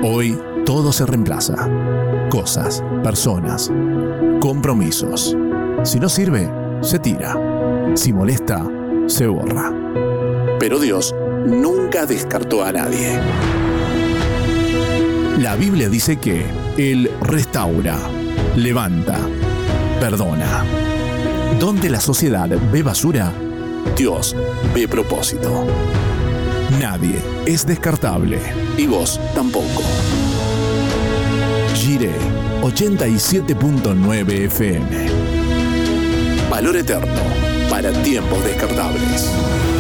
Hoy todo se reemplaza. Cosas, personas, compromisos. Si no sirve, se tira. Si molesta, se borra. Pero Dios nunca descartó a nadie. La Biblia dice que Él restaura, levanta, perdona. Donde la sociedad ve basura, Dios ve propósito. Nadie es descartable y vos tampoco. Jiré 87.9 FM. Valor eterno para tiempos descartables.